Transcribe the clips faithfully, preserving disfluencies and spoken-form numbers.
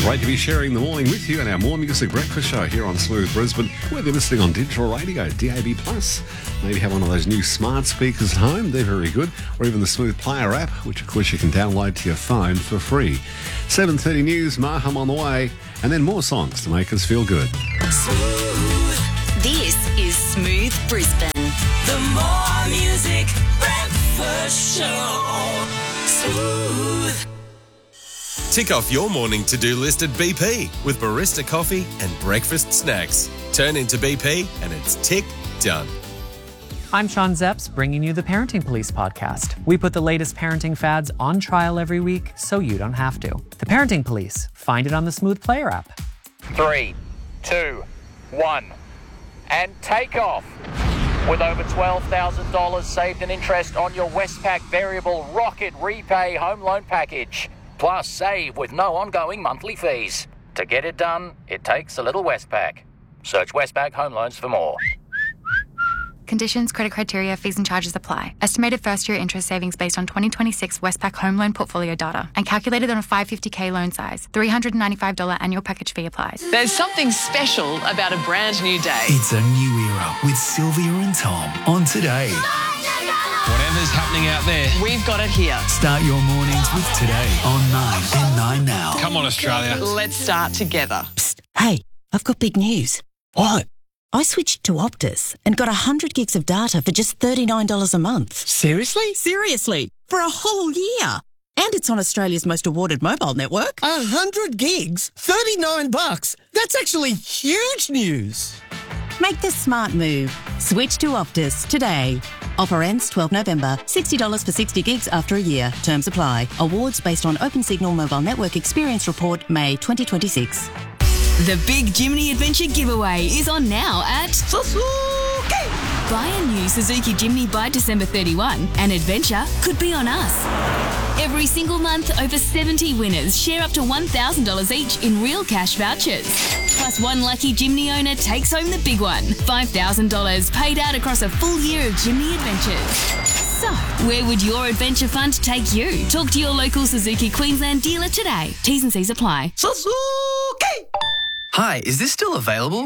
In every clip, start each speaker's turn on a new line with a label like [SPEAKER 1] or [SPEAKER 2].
[SPEAKER 1] Great to be sharing the morning with you and our More Music Breakfast show here on Smooth Brisbane. Whether you're listening on digital radio, D A B plus, maybe have one of those new smart speakers at home, they're very good, or even the Smooth Player app, which of course you can download to your phone for free. seven thirty news, Maham on the way, and then more songs to make us feel good.
[SPEAKER 2] Smooth. This is Smooth Brisbane.
[SPEAKER 3] The More Music Breakfast Show. Smooth.
[SPEAKER 4] Tick off your morning to-do list at B P with barista coffee and breakfast snacks. Turn into B P and it's tick done.
[SPEAKER 5] I'm Sean Zepps, bringing you the Parenting Police podcast. We put the latest parenting fads on trial every week so you don't have to. The Parenting Police. Find it on the Smooth Player app.
[SPEAKER 6] Three, two, one, and take off. With over twelve thousand dollars saved in interest on your Westpac Variable Rocket Repay Home Loan Package. Plus, save with no ongoing monthly fees. To get it done, it takes a little Westpac. Search Westpac Home Loans for more.
[SPEAKER 7] Conditions, credit criteria, fees and charges apply. Estimated first-year interest savings based on twenty twenty-six Westpac home loan portfolio data and calculated on a five hundred fifty thousand loan size. three hundred ninety-five dollars annual package fee applies.
[SPEAKER 8] There's something special about a brand new day.
[SPEAKER 9] It's a new era with Sylvia and Tom on Today.
[SPEAKER 10] Whatever's happening out there,
[SPEAKER 8] we've got it here.
[SPEAKER 9] Start your mornings with Today on nine and nine now.
[SPEAKER 10] Come on, Australia.
[SPEAKER 8] Let's start together.
[SPEAKER 11] Psst, hey, I've got big news.
[SPEAKER 9] What?
[SPEAKER 11] I switched to Optus and got one hundred gigs of data for just thirty-nine dollars a month.
[SPEAKER 9] Seriously?
[SPEAKER 11] Seriously, for a whole year. And it's on Australia's most awarded mobile network.
[SPEAKER 9] one hundred gigs? thirty-nine bucks? That's actually huge news.
[SPEAKER 11] Make the smart move. Switch to Optus today. Offer ends twelfth November. sixty dollars for sixty gigs after a year. Terms apply. Awards based on Open Signal Mobile Network Experience Report, May twenty twenty-six.
[SPEAKER 2] The Big Jimny Adventure giveaway is on now at Suzuki. Buy a new Suzuki Jimny by December thirty-first and adventure could be on us. Every single month, over seventy winners share up to one thousand dollars each in real cash vouchers. Plus, one lucky Jimny owner takes home the big one, five thousand dollars paid out across a full year of Jimny adventures. So, where would your adventure fund take you? Talk to your local Suzuki Queensland dealer today. T's and C's apply.
[SPEAKER 9] Suzuki!
[SPEAKER 12] Hi, is this still available?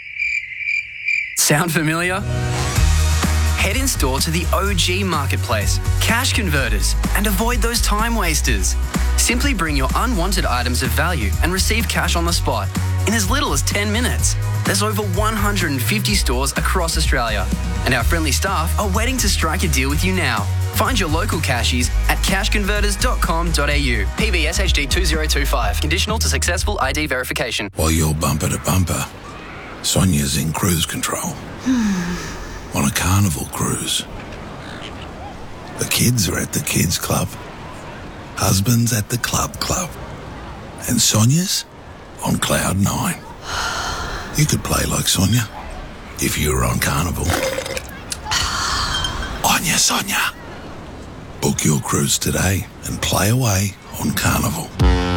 [SPEAKER 12] Sound familiar? Head in store to the O G Marketplace, Cash Converters, and avoid those time wasters. Simply bring your unwanted items of value and receive cash on the spot in as little as ten minutes. There's over one hundred fifty stores across Australia, and our friendly staff are waiting to strike a deal with you now. Find your local cashies at cash converters dot com dot a u. P B S H D two zero two five. Conditional to successful I D verification.
[SPEAKER 13] While you're bumper to bumper, Sonia's in cruise control. On a carnival cruise. The kids are at the kids club. Husband's at the club club. And Sonia's on cloud nine. You could play like Sonia if you were on Carnival. Onya Sonia. Book your cruise today and play away on Carnival.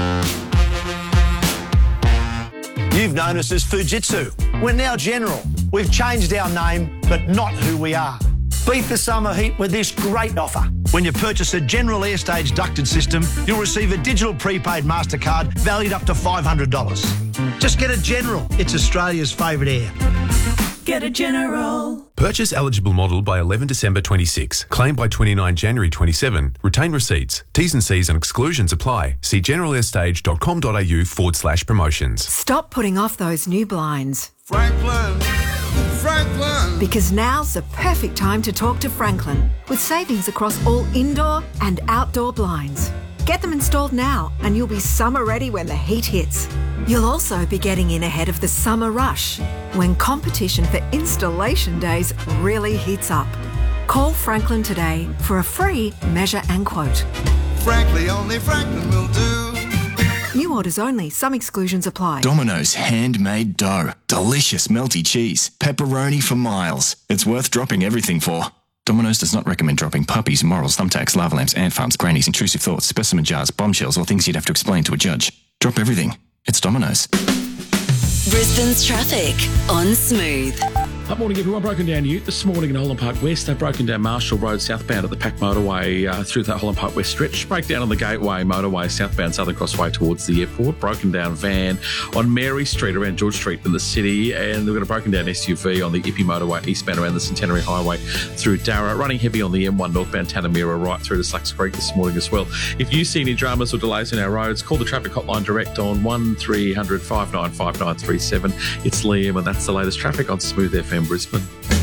[SPEAKER 14] You've known us as Fujitsu. We're now General. We've changed our name, but not who we are. Beat the summer heat with this great offer. When you purchase a General Airstage ducted system, you'll receive a digital prepaid MasterCard valued up to five hundred dollars. Just get a General. It's Australia's favourite air.
[SPEAKER 3] Get a General.
[SPEAKER 15] Purchase eligible model by eleven December twenty-six. Claim by twenty-nine January twenty-seven. Retain receipts. T's and C's and exclusions apply. See generalairstage dot com dot a u forward slash promotions.
[SPEAKER 16] Stop putting off those new blinds.
[SPEAKER 17] Franklin. Franklin.
[SPEAKER 16] Because now's the perfect time to talk to Franklin with savings across all indoor and outdoor blinds. Get them installed now and you'll be summer ready when the heat hits. You'll also be getting in ahead of the summer rush when competition for installation days really heats up. Call Franklin today for a free measure and quote.
[SPEAKER 17] Frankly, only Franklin will do.
[SPEAKER 16] New orders only. Some exclusions apply.
[SPEAKER 18] Domino's handmade dough. Delicious melty cheese. Pepperoni for miles. It's worth dropping everything for. Domino's does not recommend dropping puppies, morals, thumbtacks, lava lamps, ant farms, grannies, intrusive thoughts, specimen jars, bombshells, or things you'd have to explain to a judge. Drop everything. It's Domino's.
[SPEAKER 2] Brisbane's traffic on Smooth.
[SPEAKER 19] Good morning, everyone. Broken down Ute this morning in Holland Park West. They've broken down Marshall Road southbound at the Pack Motorway uh, through that Holland Park West stretch. Breakdown on the Gateway Motorway southbound Southern Crossway towards the airport. Broken down van on Mary Street around George Street in the city. And we've got a broken down S U V on the Ippy Motorway eastbound around the Centenary Highway through Darra. Running heavy on the M one northbound Tanamira right through to Slacks Creek this morning as well. If you see any dramas or delays in our roads, call the traffic hotline direct on one three hundred five nine five nine three seven. It's Liam, and that's the latest traffic on Smooth F M Brisbane.